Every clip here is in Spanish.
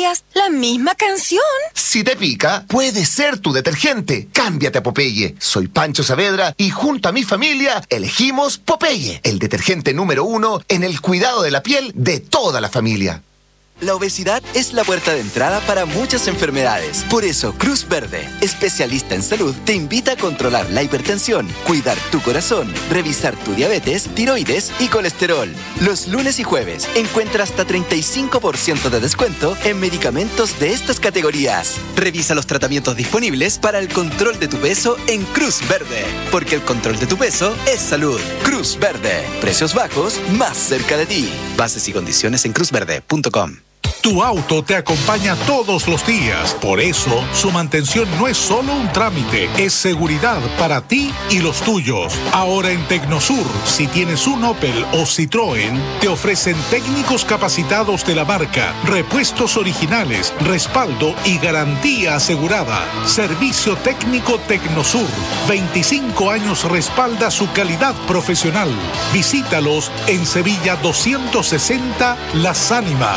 familias la misma canción. Si te pica, puede ser tu detergente. Cámbiate a Popeye. Soy Pancho Saavedra y junto a mi familia elegimos Popeye, el detergente número 1 en el cuidado de la piel de toda la familia. La obesidad es la puerta de entrada para muchas enfermedades. Por eso, Cruz Verde, especialista en salud, te invita a controlar la hipertensión, cuidar tu corazón, revisar tu diabetes, tiroides y colesterol. Los lunes y jueves encuentra hasta 35% de descuento en medicamentos de estas categorías. Revisa los tratamientos disponibles para el control de tu peso en Cruz Verde, porque el control de tu peso es salud. Cruz Verde, precios bajos más cerca de ti. Bases y condiciones en cruzverde.com. Tu auto te acompaña todos los días. Por eso, su mantención no es solo un trámite, es seguridad para ti y los tuyos. Ahora en Tecnosur, si tienes un Opel o Citroën, te ofrecen técnicos capacitados de la marca, repuestos originales, respaldo y garantía asegurada. Servicio técnico Tecnosur. 25 años respalda su calidad profesional. Visítalos en Sevilla 260 Las Ánimas.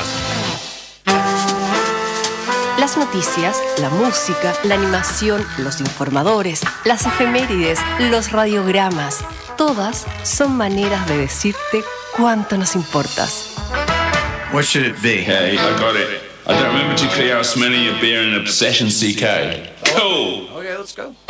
Las noticias, la música, la animación, los informadores, las efemérides, los radiogramas, todas son maneras de decirte cuánto nos importas. What should it be? Hey, I got it. I don't remember too clear how smelling your beer and obsession, CK. Cool. Okay, let's go.